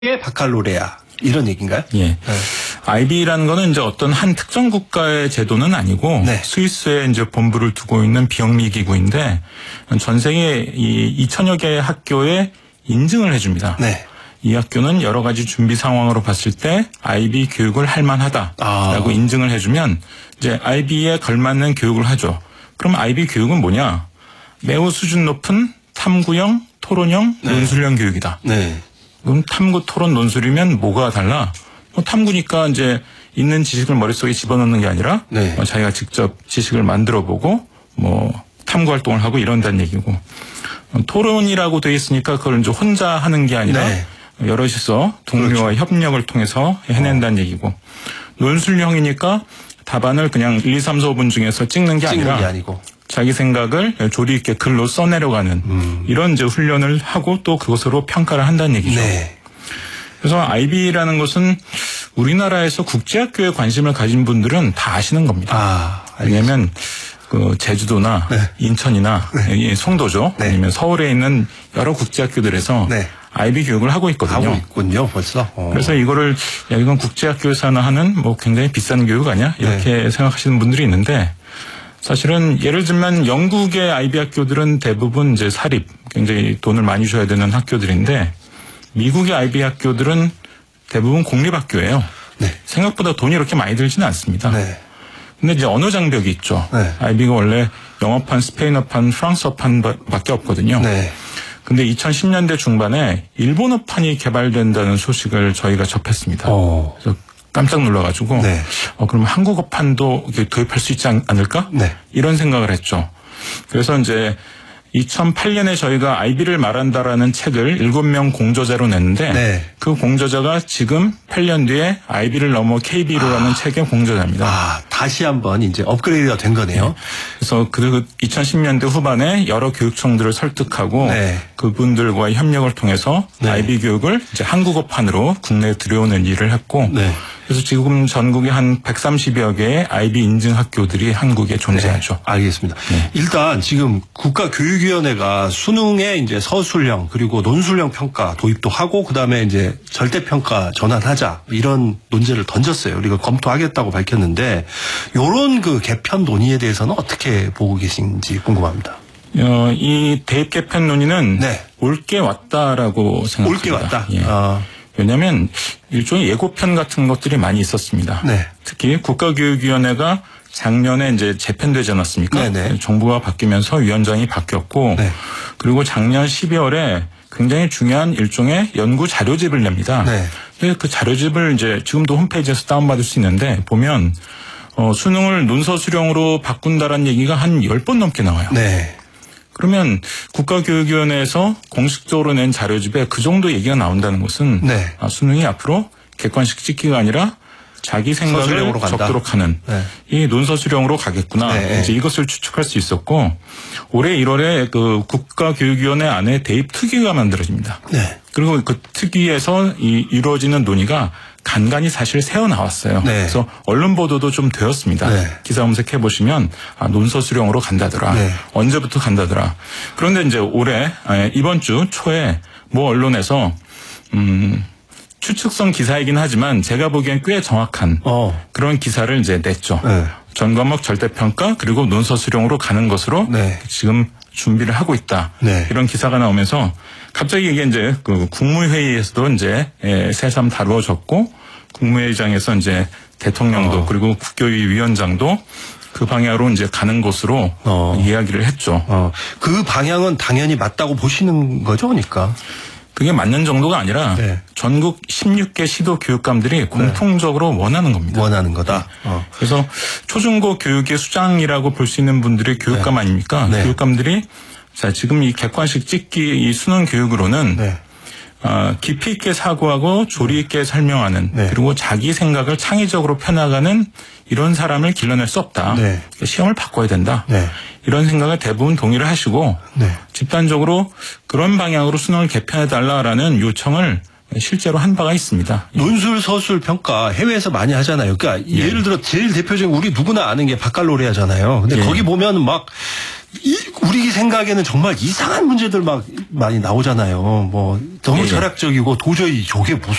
바칼로레아 이런 얘기인가요? 예. 네. IB라는 거는 이제 어떤 한 특정 국가의 제도는 아니고 네. 스위스에 이제 본부를 두고 있는 비영리 기구인데 전 세계 이 2천여 개의 학교에 인증을 해줍니다. 네. 이 학교는 여러 가지 준비 상황으로 봤을 때 IB 교육을 할 만하다라고 인증을 해주면 이제 IB에 걸맞는 교육을 하죠. 그럼 IB 교육은 뭐냐? 매우 수준 높은 탐구형, 토론형, 네. 논술형 교육이다. 네. 그럼 탐구, 토론, 논술이면 뭐가 달라? 탐구니까 이제 있는 지식을 머릿속에 집어넣는 게 아니라 네. 자기가 직접 지식을 만들어보고 탐구 활동을 하고 이런다는 얘기고, 토론이라고 돼 있으니까 그걸 이제 혼자 하는 게 아니라 네. 여럿이서 동료와 그렇죠. 협력을 통해서 해낸다는 얘기고, 논술형이니까 답안을 그냥 1, 2, 3, 4분 중에서 찍는 게 아니고 자기 생각을 조리 있게 글로 써내려가는 이런 이제 훈련을 하고 또 그것으로 평가를 한다는 얘기죠. 네. 그래서 IB라는 것은 우리나라에서 국제학교에 관심을 가진 분들은 다 아시는 겁니다. 왜냐하면 그 제주도나 네. 인천이나 네. 송도죠. 네. 아니면 서울에 있는 여러 국제학교들에서 네. IB 교육을 하고 있거든요. 하고 있군요, 벌써. 그래서 이거를 야, 이건 국제학교에서 하는 굉장히 비싼 교육 아니야? 이렇게 생각하시는 분들이 있는데, 사실은 예를 들면 영국의 IB 학교들은 대부분 이제 사립, 굉장히 돈을 많이 줘야 되는 학교들인데, 미국의 IB 학교들은 대부분 공립학교예요. 네. 생각보다 돈이 이렇게 많이 들지는 않습니다. 네. 근데 이제 언어 장벽이 있죠. 네. IB가 원래 영어판, 스페인어판, 프랑스어판밖에 없거든요. 네. 근데 2010년대 중반에 일본어판이 개발된다는 소식을 저희가 접했습니다. 그래서 깜짝 놀라가지고, 네. 그럼 한국어판도 도입할 수 있지 않을까? 네. 이런 생각을 했죠. 그래서 이제 2008년에 저희가 IB를 말한다라는 책을 7명 공저자로 냈는데, 네. 그 공저자가 지금 8년 뒤에 IB를 넘어 KB로라는 책의 공저자입니다. 다시 한번 이제 업그레이드가 된 거네요. 네. 그래서 그 2010년대 후반에 여러 교육청들을 설득하고 네. 그분들과의 협력을 통해서 네. IB 교육을 이제 한국어판으로 국내에 들여오는 일을 했고, 네. 그래서 지금 전국에 한 130여 개의 IB 인증 학교들이 한국에 존재하죠. 네, 알겠습니다. 네. 일단 지금 국가교육위원회가 수능에 이제 서술형 그리고 논술형 평가 도입도 하고 그다음에 이제 절대평가 전환하자 이런 논제를 던졌어요. 우리가 검토하겠다고 밝혔는데 이런 그 개편 논의에 대해서는 어떻게 보고 계신지 궁금합니다. 이 대입 개편 논의는 네. 올게 왔다라고 생각합니다. 올게 왔다. 예. 왜냐하면 일종의 예고편 같은 것들이 많이 있었습니다. 네. 특히 국가교육위원회가 작년에 이제 재편되지 않았습니까? 네네. 정부가 바뀌면서 위원장이 바뀌었고, 네. 그리고 작년 12월에 굉장히 중요한 일종의 연구 자료집을 냅니다. 네. 근데 그 자료집을 이제 지금도 홈페이지에서 다운받을 수 있는데 보면 수능을 논서 수령으로 바꾼다라는 얘기가 한 10번 넘게 나와요. 네. 그러면 국가교육위원회에서 공식적으로 낸 자료집에 그 정도 얘기가 나온다는 것은 네. 수능이 앞으로 객관식 찍기가 아니라 자기 생각을 적도록 하는 네. 이 논서 수령으로 가겠구나. 네. 이제 이것을 추측할 수 있었고, 올해 1월에 그 국가교육위원회 안에 대입 특위가 만들어집니다. 네. 그리고 그 특위에서 이루어지는 논의가 간간히 사실 새어 나왔어요. 네. 그래서 언론 보도도 좀 되었습니다. 네. 기사 검색해 보시면 논서 수령으로 간다더라. 네. 언제부터 간다더라. 그런데 이제 올해 이번 주 초에 모 언론에서 추측성 기사이긴 하지만 제가 보기엔 꽤 정확한 그런 기사를 이제 냈죠. 네. 전 과목 절대평가 그리고 논서 수령으로 가는 것으로 네. 지금 준비를 하고 있다. 네. 이런 기사가 나오면서 갑자기 이게 이제 그 국무회의에서도 이제 새삼 다루어졌고, 국무회의장에서 이제 대통령도 그리고 국교위 위원장도 그 방향으로 이제 가는 것으로 이야기를 했죠. 그 방향은 당연히 맞다고 보시는 거죠, 그러니까. 그게 맞는 정도가 아니라 네. 전국 16개 시도 교육감들이 공통적으로 원하는 겁니다. 원하는 거다. 그래서 초중고 교육의 수장이라고 볼 수 있는 분들이 교육감 아닙니까? 네. 교육감들이 자, 지금 이 객관식 찍기 이 수능 교육으로는 네. 깊이 있게 사고하고 조리 있게 설명하는 네. 그리고 자기 생각을 창의적으로 펴나가는 이런 사람을 길러낼 수 없다. 네. 시험을 바꿔야 된다. 네. 이런 생각에 대부분 동의를 하시고 네. 집단적으로 그런 방향으로 수능을 개편해달라라는 요청을 실제로 한 바가 있습니다. 논술, 서술 평가 해외에서 많이 하잖아요. 그러니까 예를 들어 제일 대표적인 우리 누구나 아는 게 바칼로레아잖아요. 근데 거기 보면 막 우리 생각에는 정말 이상한 문제들 막 많이 나오잖아요. 뭐 너무 예. 철학적이고 도저히 저게 무슨